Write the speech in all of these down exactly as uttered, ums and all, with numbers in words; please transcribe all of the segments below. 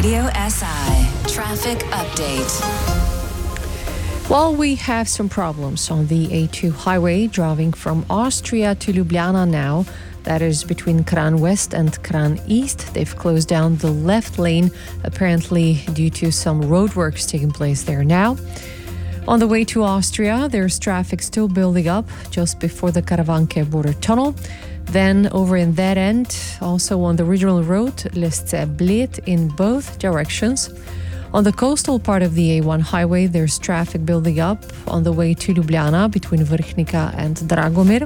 Radio S I Traffic Update. Well, we have some problems on the A two highway driving from Austria to Ljubljana now. That is between Kran West and Kran East. They've closed down the left lane, apparently due to some roadworks taking place there now. On the way to Austria, there's traffic still building up just before the Karavanke border tunnel. Then over in that end, also on the regional road, Lesce Bled in both directions. On the coastal part of the A one highway, there's traffic building up on the way to Ljubljana between Vrhnika and Dragomir.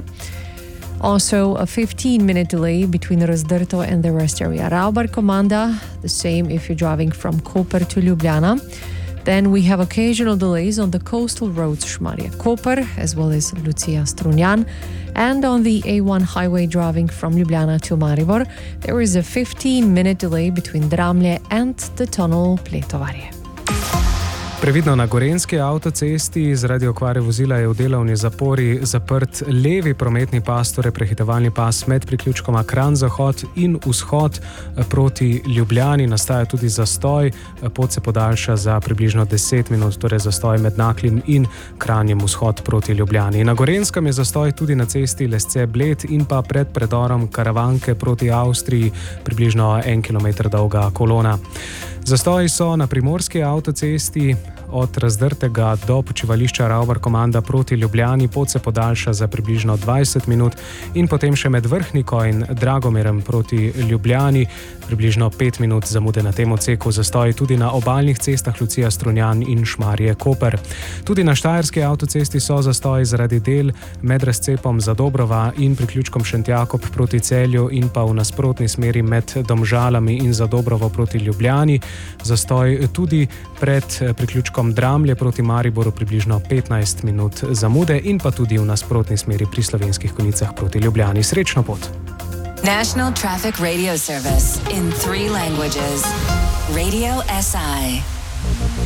Also, a fifteen-minute delay between Razdrto and the rest area. Raubar Komanda, the same if you're driving from Koper to Ljubljana. Then we have occasional delays on the coastal roads Šmarje Koper, as well as Lucia Strunjan. And on the A one highway driving from Ljubljana to Maribor, there is a fifteen-minute delay between Dramlje and the tunnel Pletovarje. Previdno na Gorenjski avtocesti zaradi okvare vozila je v delovni zapori zaprt levi prometni pas, torej prehitevalni pas med priključkoma Kranj Zahod in Vzhod proti Ljubljani. Nastaja tudi zastoj, pot se podaljša za približno deset minut, torej zastoj med Naklim in Kranjem Vzhod proti Ljubljani. Na Gorenjskem je zastoj tudi na cesti Lesce Bled in pa pred predorom Karavanke proti Avstriji, približno en kilometer dolga kolona. Zastoji so na primorski avtocesti od Razdrtega do počivališča Raubar Komanda proti Ljubljani. Pot se podaljša za približno dvajset minut in potem še med Vrhniko in Dragomirem proti Ljubljani približno pet minut zamude na tem odseku. Zastoji tudi na obalnih cestah Lucija Strunjan in Šmarje Koper. Tudi na Štajerski avtocesti so zastoji zaradi del med razcepom Zadobrova in priključkom Šentjakob proti Celju in pa v nasprotni smeri med Domžalami in Zadobrovo proti Ljubljani. Zastoj tudi pred priključkom Dramlje proti Mariboru približno petnajst minut zamude in pa tudi v nasprotni smeri pri Slovenskih Konjicah proti Ljubljani. Srečno pot! National Traffic Radio Service in three languages. Radio S I.